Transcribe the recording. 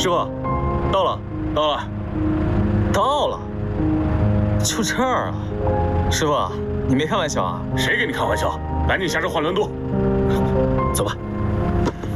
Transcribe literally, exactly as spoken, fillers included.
师傅，到了， 到了， 到了，就这儿啊！师傅，你没开玩笑啊？ 谁跟你开玩笑？赶紧下车换轮渡。 走吧。